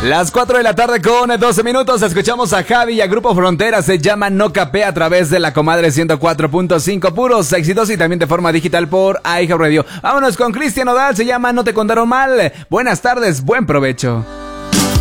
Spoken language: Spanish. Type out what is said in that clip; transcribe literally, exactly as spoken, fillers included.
Las cuatro de la tarde con doce minutos. Escuchamos a Javi y a Grupo Frontera. Se llama No Capé a través de la Comadre ciento cuatro punto cinco. Puros éxitos y también de forma digital por iHeartRadio. Vámonos con Cristian Nodal. Se llama No Te Contaron Mal. Buenas tardes, buen provecho.